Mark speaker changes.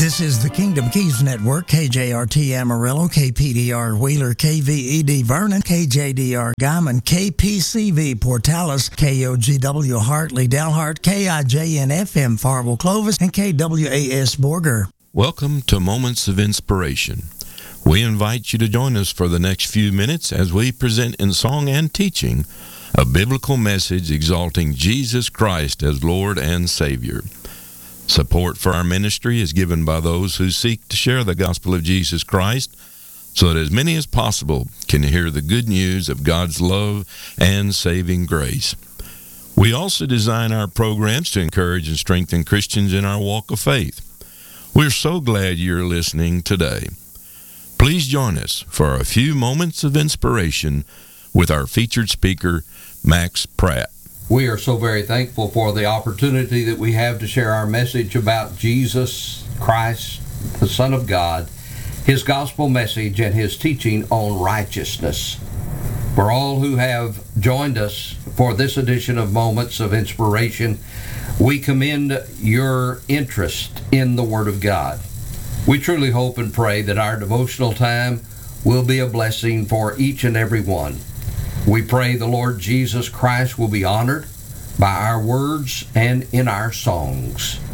Speaker 1: This is the Kingdom Keys Network, KJRT Amarillo, KPDR Wheeler, KVED Vernon, KJDR Guyman, KPCV Portales, KOGW Hartley Dalhart, KIJN FM Farwell Clovis, and KWAS Borger.
Speaker 2: Welcome to Moments of Inspiration. We invite you to join us for the next few minutes as we present in song and teaching a biblical message exalting Jesus Christ as Lord and Savior. Support for our ministry is given by those who seek to share the gospel of Jesus Christ so that as many as possible can hear the good news of God's love and saving grace. We also design our programs to encourage and strengthen Christians in our walk of faith. We're so glad you're listening today. Please join us for a few moments of inspiration with our featured speaker, Max Pratt.
Speaker 3: We are so very thankful for the opportunity that we have to share our message about Jesus Christ, the Son of God, His gospel message, and His teaching on righteousness. For all who have joined us for this edition of Moments of Inspiration, we commend your interest in the Word of God. We truly hope and pray that our devotional time will be a blessing for each and every one. We pray the Lord Jesus Christ will be honored by our words and in our songs.